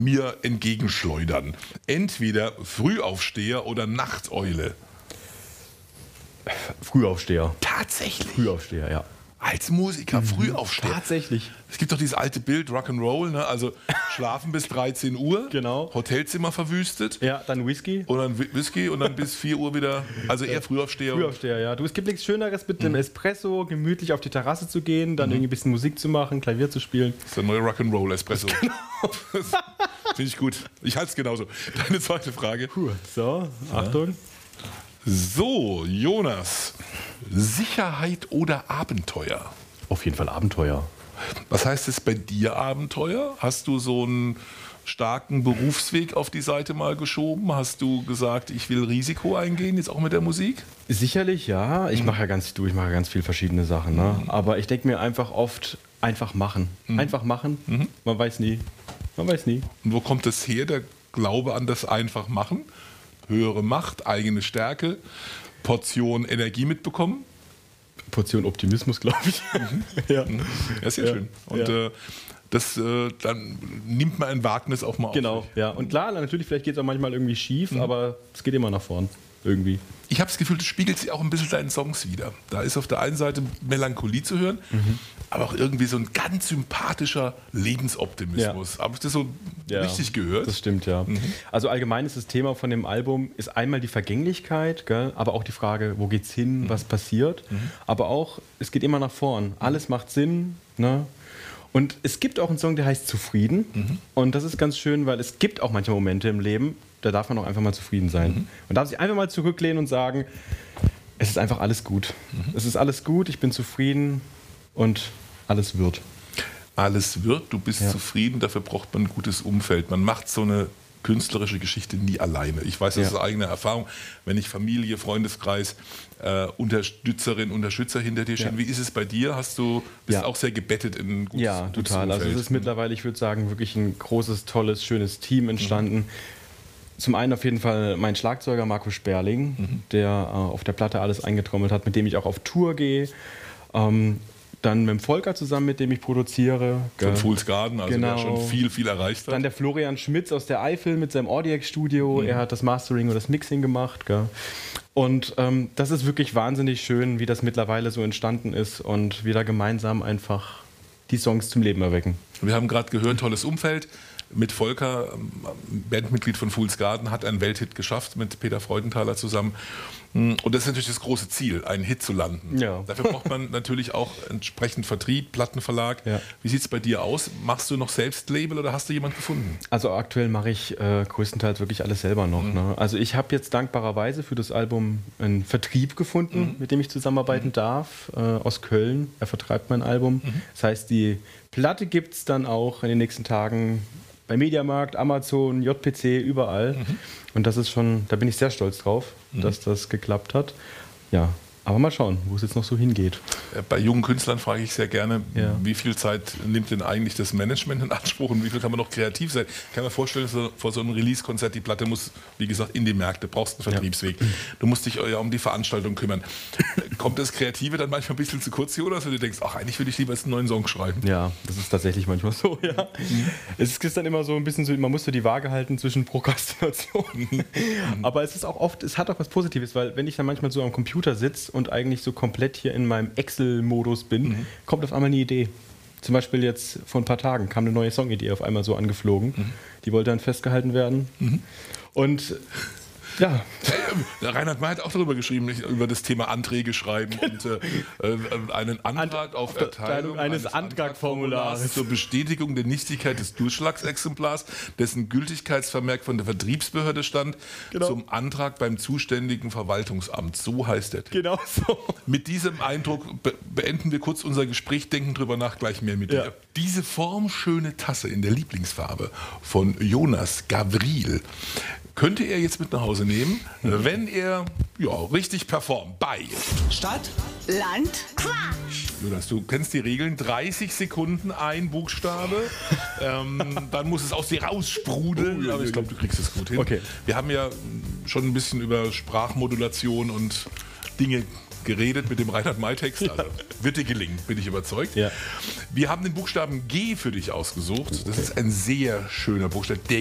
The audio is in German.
mir entgegenschleudern. Entweder Frühaufsteher oder Nachteule. Frühaufsteher. Tatsächlich? Frühaufsteher, ja. Als Musiker, Frühaufsteher. Tatsächlich. Es gibt doch dieses alte Bild, Rock'n'Roll, ne? Also schlafen bis 13 Uhr, Genau. Hotelzimmer verwüstet. Ja, dann Whisky. Und dann Whisky und dann bis 4 Uhr wieder, also eher Frühaufsteher. Frühaufsteher, ja. Du, es gibt nichts Schöneres, mit dem Espresso gemütlich auf die Terrasse zu gehen, dann irgendwie ein bisschen Musik zu machen, Klavier zu spielen. Das ist der neue Rock'n'Roll-Espresso. Finde ich gut. Ich halte es genauso. Deine zweite Frage. So, Achtung. So, Jonas. Sicherheit oder Abenteuer? Auf jeden Fall Abenteuer. Was heißt es bei dir Abenteuer? Hast du so einen starken Berufsweg auf die Seite mal geschoben? Hast du gesagt, ich will Risiko eingehen, jetzt auch mit der Musik? Sicherlich, ja. Ich mache ja ganz viele verschiedene Sachen. Ne? Aber ich denke mir einfach oft, einfach machen. Einfach machen. Man weiß nie. Man weiß nie. Und wo kommt das her, der Glaube an das Einfachmachen? Höhere Macht, eigene Stärke, Portion Energie mitbekommen? Portion Optimismus, glaube ich. Ja. Ja, sehr schön. Und dann nimmt man ein Wagnis auch mal auf. Genau, ja. Und klar, natürlich, vielleicht geht es auch manchmal irgendwie schief, aber es geht immer nach vorn. Irgendwie. Ich habe das Gefühl, das spiegelt sich auch ein bisschen deinen Songs wieder. Da ist auf der einen Seite Melancholie zu hören, aber auch irgendwie so ein ganz sympathischer Lebensoptimismus. Ja. Habe ich das so richtig gehört? Das stimmt, ja. Also allgemein ist das Thema von dem Album ist einmal die Vergänglichkeit, gell? Aber auch die Frage, wo geht's hin, was passiert. Aber auch, es geht immer nach vorn. Alles macht Sinn. Ne? Und es gibt auch einen Song, der heißt Zufrieden. Und das ist ganz schön, weil es gibt auch manche Momente im Leben, da darf man auch einfach mal zufrieden sein. Man darf sich einfach mal zurücklehnen und sagen, es ist einfach alles gut. Es ist alles gut, ich bin zufrieden und alles wird. Alles wird, du bist zufrieden, dafür braucht man ein gutes Umfeld. Man macht so eine künstlerische Geschichte nie alleine. Ich weiß das aus eigener Erfahrung, wenn ich Familie, Freundeskreis, Unterstützerinnen, Unterstützer hinter dir stehen. Wie ist es bei dir? Bist auch sehr gebettet in ein gutes Ja, total. Umfeld? Also es ist mittlerweile, ich würde sagen, wirklich ein großes, tolles, schönes Team entstanden. Zum einen auf jeden Fall mein Schlagzeuger Marco Sperling, der auf der Platte alles eingetrommelt hat, mit dem ich auch auf Tour gehe. Dann mit dem Volker zusammen, mit dem ich produziere. Von Fool's Garden, also der schon viel erreicht hat. Dann der Florian Schmitz aus der Eifel mit seinem Audiac-Studio. Er hat das Mastering und das Mixing gemacht. Gell? Und das ist wirklich wahnsinnig schön, wie das mittlerweile so entstanden ist und wir da gemeinsam einfach die Songs zum Leben erwecken. Wir haben gerade gehört, tolles Umfeld. Mit Volker, Bandmitglied von Fool's Garden, hat einen Welthit geschafft mit Peter Freudenthaler zusammen. Und das ist natürlich das große Ziel, einen Hit zu landen. Ja. Dafür braucht man natürlich auch entsprechend Vertrieb, Plattenverlag. Ja. Wie sieht es bei dir aus? Machst du noch selbst Label oder hast du jemanden gefunden? Also aktuell mache ich größtenteils wirklich alles selber noch. Ne? Also ich habe jetzt dankbarerweise für das Album einen Vertrieb gefunden, mit dem ich zusammenarbeiten darf, aus Köln. Er vertreibt mein Album. Das heißt, die Platte gibt es dann auch in den nächsten Tagen bei Mediamarkt, Amazon, JPC, überall. Und das ist schon, da bin ich sehr stolz drauf, dass das geklappt hat. Ja, aber mal schauen, wo es jetzt noch so hingeht. Bei jungen Künstlern frage ich sehr gerne, wie viel Zeit nimmt denn eigentlich das Management in Anspruch und wie viel kann man noch kreativ sein? Ich kann mir vorstellen, vor so einem Release-Konzert, die Platte muss, wie gesagt, in die Märkte, brauchst einen Vertriebsweg. Du musst dich ja um die Veranstaltung kümmern. Kommt das Kreative dann manchmal ein bisschen zu kurz, Jonas, oder du denkst, ach, eigentlich würde ich lieber jetzt einen neuen Song schreiben? Ja, das ist tatsächlich manchmal so, ja. Es ist dann immer so ein bisschen so, man muss so die Waage halten zwischen Prokrastination. Aber es ist auch oft, es hat auch was Positives, weil wenn ich dann manchmal so am Computer sitze und eigentlich so komplett hier in meinem Excel-Modus bin, kommt auf einmal eine Idee. Zum Beispiel jetzt vor ein paar Tagen kam eine neue Songidee auf einmal so angeflogen. Die wollte dann festgehalten werden. Und ja. Reinhard May hat auch darüber geschrieben, über das Thema Anträge schreiben und einen Antrag auf Erteilung eines Antragformulars zur Bestätigung der Nichtigkeit des Durchschlagsexemplars, dessen Gültigkeitsvermerk von der Vertriebsbehörde stand, zum Antrag beim zuständigen Verwaltungsamt. So heißt der. Genau so. Mit diesem Eindruck beenden wir kurz unser Gespräch, denken drüber nach, gleich mehr mit dir. Diese formschöne Tasse in der Lieblingsfarbe von Jonas Gavril könnte er jetzt mit nach Hause nehmen, wenn er richtig performt bei Stadt, Land, Quatsch. Jonas, du kennst die Regeln, 30 Sekunden ein Buchstabe, dann muss es aus dir raussprudeln, aber ich glaube, du kriegst es gut hin. Okay. Wir haben ja schon ein bisschen über Sprachmodulation und Dinge geredet mit dem Reinhard-May-Text. Also wird dir gelingen, bin ich überzeugt. Ja. Wir haben den Buchstaben G für dich ausgesucht. Das ist ein sehr schöner Buchstabe. Der